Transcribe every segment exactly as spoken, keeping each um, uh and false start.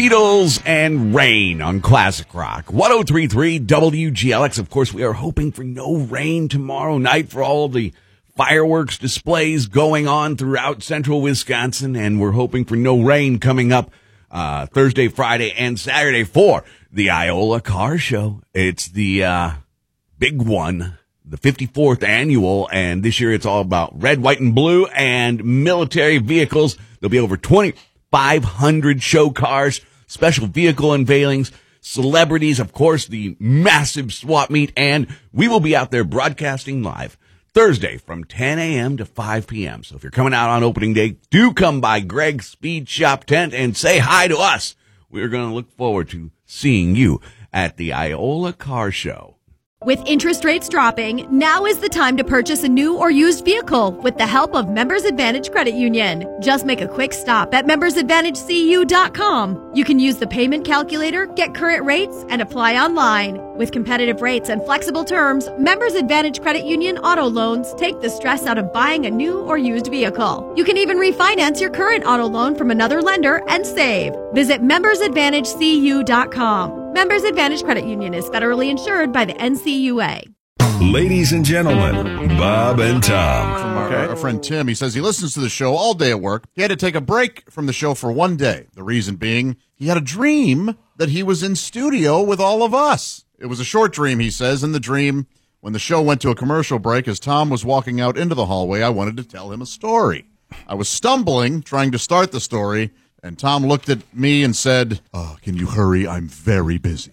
Beatles and Rain on Classic Rock. one oh three point three W G L X. Of course, we are hoping for no rain tomorrow night for all the fireworks displays going on throughout central Wisconsin, and we're hoping for no rain coming up uh, Thursday, Friday, and Saturday for the Iola Car Show. It's the uh, big one, the fifty-fourth annual, and this year it's all about red, white, and blue and military vehicles. There'll be over twenty-five hundred show cars, special vehicle unveilings, celebrities, of course, the massive swap meet, and we will be out there broadcasting live Thursday from ten a.m. to five p.m. So if you're coming out on opening day, do come by Greg's Speed Shop tent and say hi to us. We're going to look forward to seeing you at the Iola Car Show. With interest rates dropping, now is the time to purchase a new or used vehicle with the help of Members Advantage Credit Union. Just make a quick stop at members advantage c u dot com. You can use the payment calculator, get current rates, and apply online. With competitive rates and flexible terms, Members Advantage Credit Union auto loans take the stress out of buying a new or used vehicle. You can even refinance your current auto loan from another lender and save. Visit members advantage c u dot com. Members Advantage Credit Union is federally insured by the N C U A. Ladies and gentlemen, Bob and Tom. From our, our friend Tim, he says he listens to the show all day at work. He had to take a break from the show for one day. The reason being, he had a dream that he was in studio with all of us. It was a short dream, he says. In the dream, when the show went to a commercial break, as Tom was walking out into the hallway, I wanted to tell him a story. I was stumbling, trying to start the story, and Tom looked at me and said, oh, can you hurry? I'm very busy.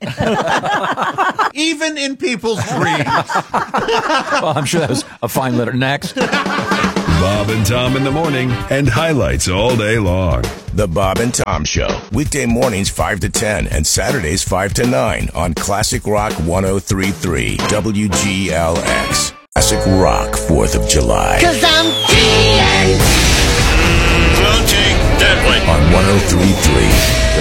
Even in people's dreams. Well, I'm sure that was a fine letter. Next. Bob and Tom in the morning and highlights all day long. The Bob and Tom Show, weekday mornings five to ten and Saturdays five to nine on Classic Rock one oh three point three W G L X. Classic Rock fourth of July. Cause I'm T N T. We'll take that one. On one oh three point three